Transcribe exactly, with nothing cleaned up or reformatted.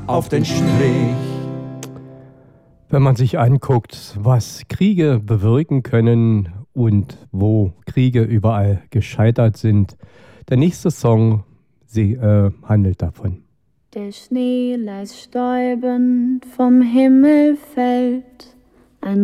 auf den Strich. Wenn man sich anguckt, was Kriege bewirken können und wo Kriege überall gescheitert sind, der nächste Song sie, äh, handelt davon. Der Schnee leis stäubend vom Himmel fällt,